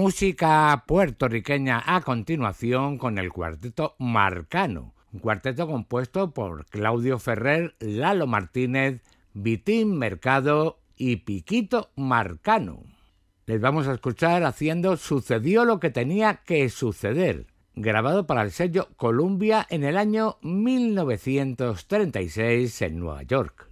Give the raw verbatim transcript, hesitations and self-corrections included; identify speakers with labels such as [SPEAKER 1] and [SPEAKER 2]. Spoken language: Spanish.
[SPEAKER 1] Música puertorriqueña a continuación con el cuarteto Marcano, un cuarteto compuesto por Claudio Ferrer, Lalo Martínez, Vitín Mercado y Piquito Marcano. Les vamos a escuchar haciendo Sucedió lo que tenía que suceder, grabado para el sello Columbia en el año mil novecientos treinta y seis en Nueva York.